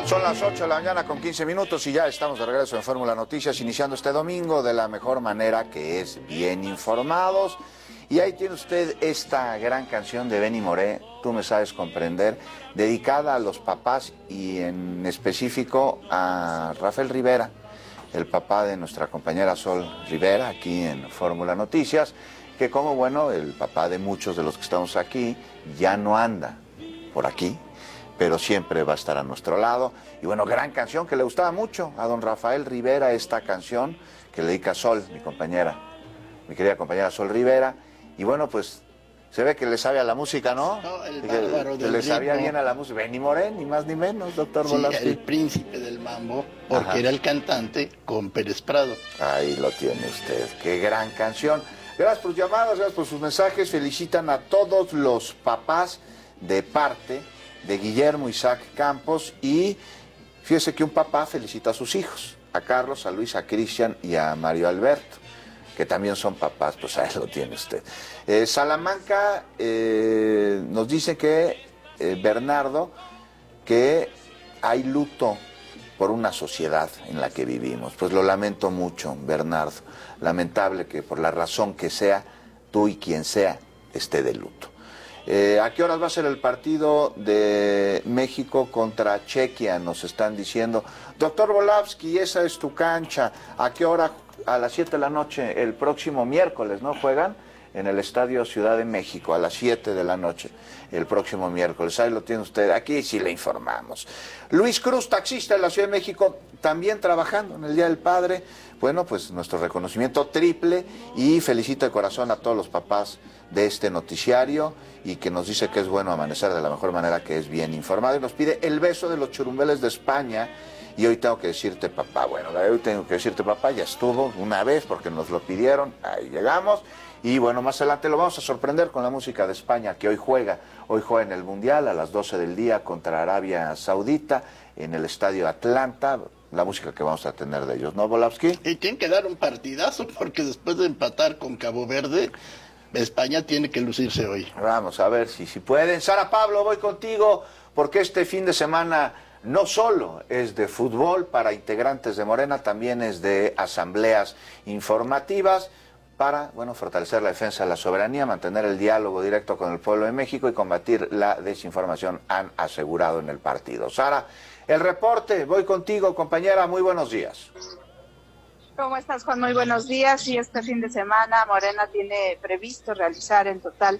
Son las 8 de la mañana con 15 minutos y ya estamos de regreso en Fórmula Noticias, iniciando este domingo de la mejor manera, que es bien informados. Y ahí tiene usted esta gran canción de Benny Moré, Tú me sabes comprender, dedicada a los papás y en específico a Rafael Rivera, el papá de nuestra compañera Sol Rivera, aquí en Fórmula Noticias, que como bueno, el papá de muchos de los que estamos aquí ya no anda por aquí, pero siempre va a estar a nuestro lado. Y bueno, gran canción que le gustaba mucho a don Rafael Rivera, esta canción que le dedica Sol, mi compañera, mi querida compañera Sol Rivera. Y bueno, pues se ve que le sabe a la música, ¿no? No, el bárbaro del le sabía ritmo. bien a la música. Benny Moré, ni más ni menos, doctor Sí, Volavsky. el príncipe del mambo, porque Ajá. era el cantante con Pérez Prado. Ahí lo tiene usted, qué gran canción. Gracias por sus llamadas, gracias por sus mensajes. Felicitan a todos los papás de parte de Guillermo Isaac Campos. Y fíjese que un papá felicita a sus hijos, a Carlos, a Luis, a Cristian y a Mario Alberto, que también son papás, pues ahí lo tiene usted. Salamanca nos dice que, Bernardo, que hay luto por una sociedad en la que vivimos. Pues lo lamento mucho, Bernardo. Lamentable que por la razón que sea, tú y quien sea esté de luto. ¿A qué horas va a ser el partido de México contra Chequia? Nos están diciendo. Doctor Volavsky, esa es tu cancha. ¿A qué hora? A las 7 de la noche, el próximo miércoles, ¿no? Juegan en el Estadio Ciudad de México, a las 7 de la noche, el próximo miércoles. Ahí lo tiene usted, aquí sí le informamos. Luis Cruz, taxista en la Ciudad de México, también trabajando en el Día del Padre. Bueno, pues nuestro reconocimiento triple y felicito de corazón a todos los papás de este noticiario y que nos dice que es bueno amanecer de la mejor manera, que es bien informado, y nos pide el beso de los churumbeles de España. Y hoy tengo que decirte papá, bueno, hoy tengo que decirte papá, ya estuvo una vez porque nos lo pidieron, ahí llegamos. Y bueno, más adelante lo vamos a sorprender con la música de España, que hoy juega en el Mundial a las 12 del día contra Arabia Saudita en el Estadio Atlanta, la música que vamos a tener de ellos, ¿no, Volavsky? Y tiene que dar un partidazo, porque después de empatar con Cabo Verde, España tiene que lucirse hoy. Vamos a ver si pueden. Sara Pablo, voy contigo, porque este fin de semana no solo es de fútbol para integrantes de Morena, también es de asambleas informativas para, bueno, fortalecer la defensa de la soberanía, mantener el diálogo directo con el pueblo de México y combatir la desinformación, han asegurado en el partido. Sara, el reporte, voy contigo, compañera, muy buenos días. ¿Cómo estás, Juan? Muy buenos días. Y este fin de semana Morena tiene previsto realizar en total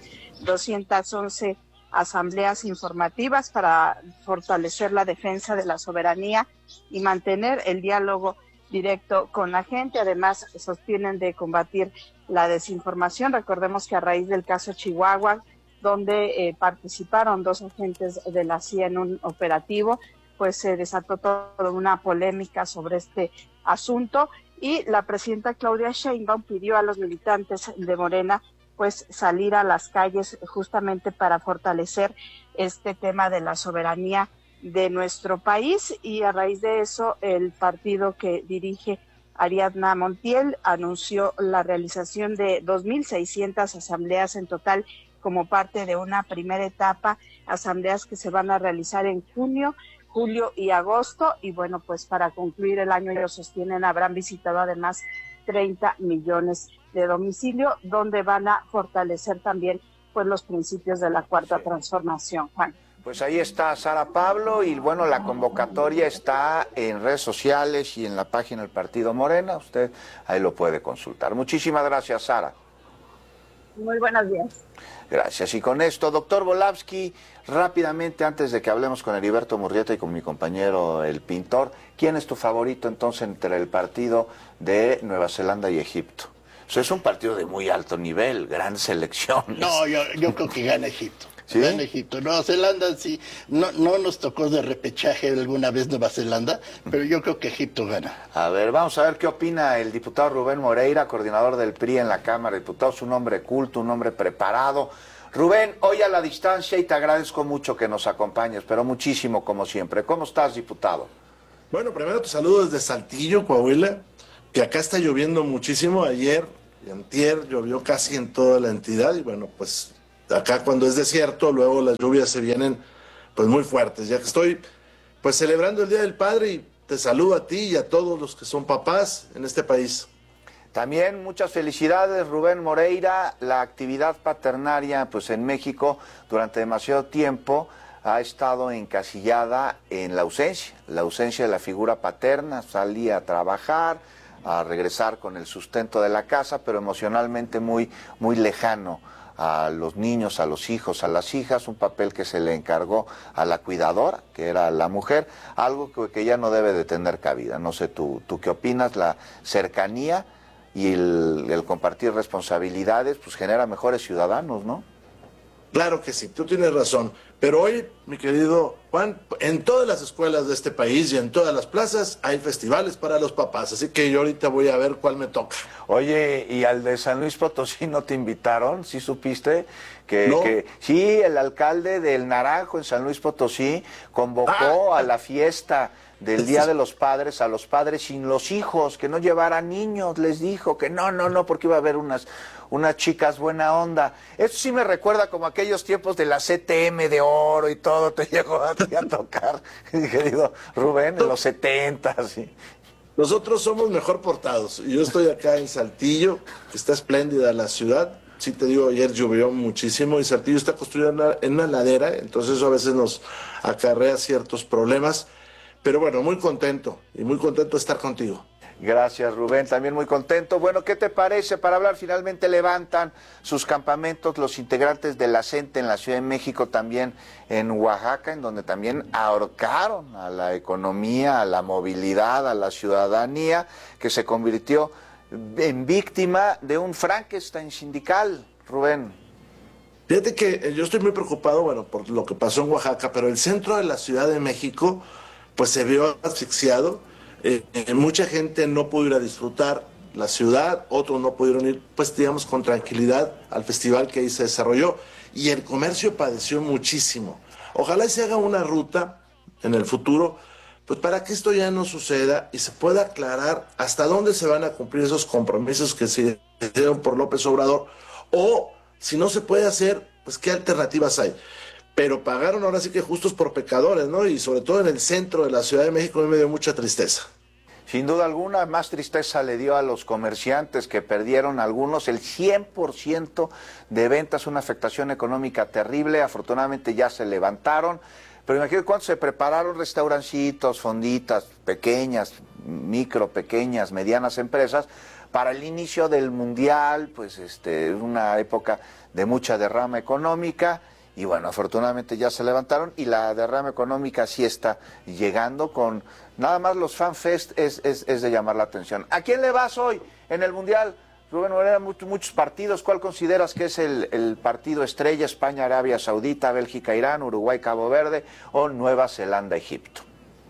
211 asambleas informativas para fortalecer la defensa de la soberanía y mantener el diálogo directo con la gente. Además, sostienen de combatir la desinformación. Recordemos que a raíz del caso Chihuahua, donde participaron 2 agentes de la CIA en un operativo, pues se desató toda una polémica sobre este asunto, y la presidenta Claudia Sheinbaum pidió a los militantes de Morena pues salir a las calles justamente para fortalecer este tema de la soberanía de nuestro país. Y a raíz de eso, el partido que dirige Ariadna Montiel anunció la realización de 2.600 asambleas en total como parte de una primera etapa, asambleas que se van a realizar en junio, julio y agosto. Y bueno, pues para concluir el año, ellos sostienen, habrán visitado además 30 millones de domicilio, donde van a fortalecer también pues los principios de la Cuarta Transformación, Juan. Pues ahí está Sara Pablo, y bueno, la convocatoria está en redes sociales y en la página del Partido Morena, usted ahí lo puede consultar. Muchísimas gracias, Sara. Muy buenos días. Gracias. Y con esto, doctor Volavsky, rápidamente, antes de que hablemos con Heriberto Murrieta y con mi compañero el pintor, ¿quién es tu favorito entonces entre el partido de Nueva Zelanda y Egipto? Eso es un partido de muy alto nivel, gran selección. No, yo creo que gana Egipto. ¿Sí? Gana Egipto. Nueva Zelanda sí, no nos tocó de repechaje alguna vez Nueva Zelanda, pero yo creo que Egipto gana. A ver, vamos a ver qué opina el diputado Rubén Moreira, coordinador del PRI en la Cámara de Diputados, un hombre culto, un hombre preparado. Rubén, hoy a la distancia, y te agradezco mucho que nos acompañes, pero muchísimo como siempre. ¿Cómo estás, diputado? Bueno, primero te saludo desde Saltillo, Coahuila, que acá está lloviendo muchísimo. Ayer y antier llovió casi en toda la entidad, y bueno, pues acá cuando es desierto, luego las lluvias se vienen pues muy fuertes. Ya que estoy pues celebrando el Día del Padre y te saludo a ti y a todos los que son papás en este país. También muchas felicidades, Rubén Moreira. La actividad paternaria, pues en México, durante demasiado tiempo ha estado encasillada en la ausencia de la figura paterna. Salía a trabajar, a regresar con el sustento de la casa, pero emocionalmente muy lejano a los niños, a los hijos, a las hijas, un papel que se le encargó a la cuidadora, que era la mujer, algo que ya no debe de tener cabida. No sé, tú qué opinas. La cercanía y el compartir responsabilidades, pues genera mejores ciudadanos, ¿no? Claro que sí, tú tienes razón. Pero hoy, mi querido Juan, en todas las escuelas de este país y en todas las plazas hay festivales para los papás. Así que yo ahorita voy a ver cuál me toca. Oye, ¿y al de San Luis Potosí no te invitaron? ¿Sí supiste? No. Sí, el alcalde del Naranjo en San Luis Potosí convocó a la fiesta del Día de los Padres a los padres sin los hijos, que no llevaran niños, les dijo que no, porque iba a haber unas chicas buena onda. Eso sí me recuerda como aquellos tiempos de la CTM de oro y todo, te llegó a tocar, querido Rubén, en los 70, sí. Nosotros somos mejor portados. Yo estoy acá en Saltillo, que está espléndida la ciudad. Sí te digo, ayer llovió muchísimo y Saltillo está construido en una ladera, entonces eso a veces nos acarrea ciertos problemas. Pero bueno, muy contento de estar contigo. Gracias, Rubén, también muy contento. Bueno, ¿qué te parece? Para hablar, finalmente levantan sus campamentos los integrantes de la CENTE en la Ciudad de México, también en Oaxaca, en donde también ahorcaron a la economía, a la movilidad, a la ciudadanía, que se convirtió en víctima de un Frankenstein sindical, Rubén. Fíjate que yo estoy muy preocupado, bueno, por lo que pasó en Oaxaca, pero el centro de la Ciudad de México pues se vio asfixiado. Mucha gente no pudo ir a disfrutar la ciudad, otros no pudieron ir, pues digamos, con tranquilidad al festival que ahí se desarrolló, y el comercio padeció muchísimo. Ojalá se haga una ruta en el futuro, pues para que esto ya no suceda y se pueda aclarar hasta dónde se van a cumplir esos compromisos que se dieron por López Obrador, o si no se puede hacer, pues qué alternativas hay. Pero pagaron ahora sí que justos por pecadores, ¿no? Y sobre todo en el centro de la Ciudad de México a mí me dio mucha tristeza. Sin duda alguna, más tristeza le dio a los comerciantes que perdieron algunos el 100% de ventas, una afectación económica terrible. Afortunadamente ya se levantaron, pero imagínate cuánto se prepararon restaurancitos, fonditas, pequeñas, pequeñas, medianas empresas para el inicio del Mundial, pues una época de mucha derrama económica. Y bueno, afortunadamente ya se levantaron y la derrama económica sí está llegando con nada más los FanFest es de llamar la atención. ¿A quién le vas hoy en el Mundial? Rubén Moreira, muchos partidos. ¿Cuál consideras que es el partido estrella? España, Arabia Saudita, Bélgica, Irán, Uruguay, Cabo Verde o Nueva Zelanda, Egipto.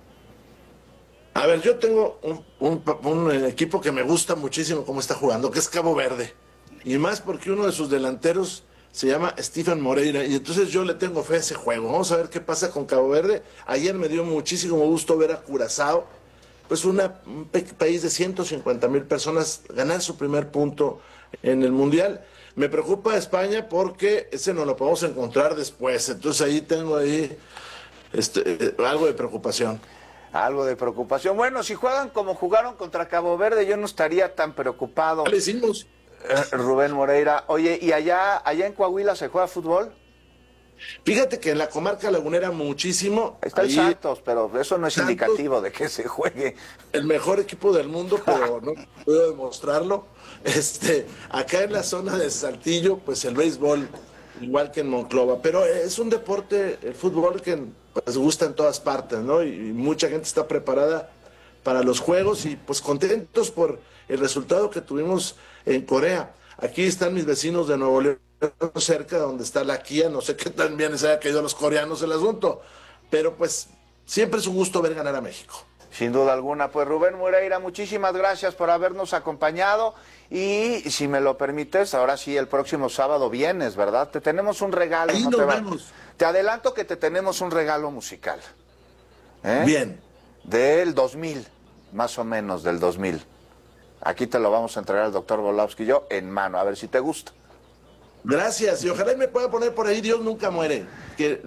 A ver, yo tengo un equipo que me gusta muchísimo cómo está jugando, que es Cabo Verde. Y más porque uno de sus delanteros se llama Stephen Moreira, y entonces yo le tengo fe a ese juego. Vamos a ver qué pasa con Cabo Verde. Ayer me dio muchísimo gusto ver a Curazao, pues un país de 150,000 personas, ganar su primer punto en el Mundial. Me preocupa España porque ese no lo podemos encontrar después, entonces ahí tengo algo de preocupación. Algo de preocupación. Bueno, si juegan como jugaron contra Cabo Verde, yo no estaría tan preocupado. ¿Qué le hicimos? Rubén Moreira, oye, ¿y allá en Coahuila se juega fútbol? Fíjate que en la comarca lagunera muchísimo. Ahí está el Santos, pero eso no es Santos, indicativo de que se juegue. El mejor equipo del mundo, pero no puedo demostrarlo. Acá en la zona de Saltillo, pues el béisbol, igual que en Monclova, pero es un deporte, el fútbol, que pues gusta en todas partes, ¿no? Y mucha gente está preparada para los juegos y pues contentos por el resultado que tuvimos en Corea. Aquí están mis vecinos de Nuevo León, cerca donde está la Kia, no sé qué tan bien les haya caído a los coreanos el asunto, pero pues siempre es un gusto ver ganar a México. Sin duda alguna. Pues Rubén Moreira, muchísimas gracias por habernos acompañado y si me lo permites, ahora sí, el próximo sábado vienes, ¿verdad? Te tenemos un regalo. Ahí no nos vemos. Te adelanto que te tenemos un regalo musical. Bien. Del 2000, más o menos del 2000. Aquí te lo vamos a entregar al doctor Volowski y yo en mano, a ver si te gusta. Gracias, y ojalá me pueda poner por ahí Dios nunca muere, que